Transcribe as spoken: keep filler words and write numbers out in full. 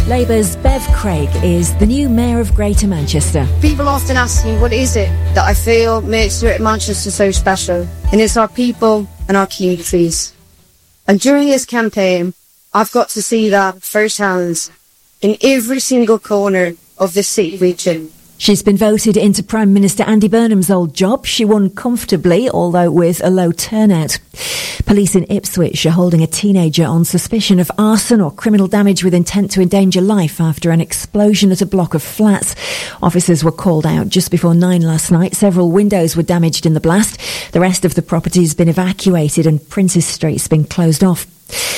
Labour's Bev Craig is the new Mayor of Greater Manchester. People often ask me, what is it that I feel makes Greater Manchester so special? And it's our people and our communities. And during this campaign, I've got to see that firsthand in every single corner of the city region. She's been voted into Prime Minister Andy Burnham's old job. She won comfortably, although with a low turnout. Police in Ipswich are holding a teenager on suspicion of arson or criminal damage with intent to endanger life after an explosion at a block of flats. Officers were called out just before nine last night. Several windows were damaged in the blast. The rest of the property has been evacuated and Princes Street's been closed off.